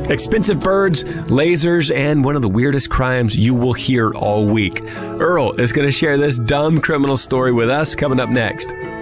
expensive birds, lasers, and one of the weirdest crimes you will hear all week. Earl is going to share this dumb criminal story with us coming up next.